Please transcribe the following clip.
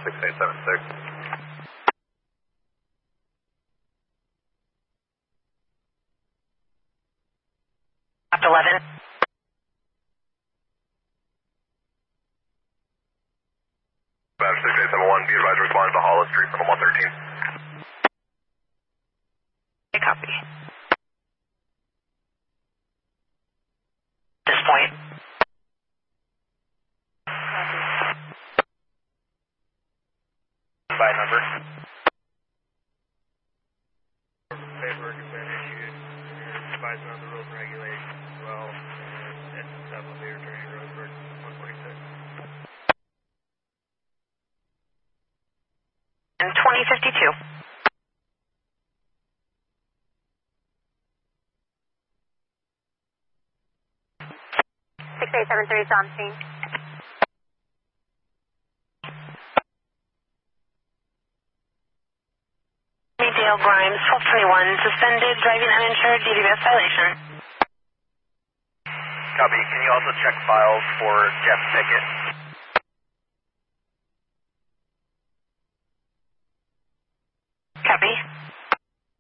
6876. After 11. Badger 6871, be advised respond to Hollis Street from 113. Okay, copy. This point. By number. Paperwork has been issued. Advising on the rules and regulations as well. And stuff will be returning to Roseburg 146. And 2052. .6873 is on scene. Dale Grimes, 1221, suspended, driving uninsured, DDS violation. Copy. Can you also check files for Jeff Pickett?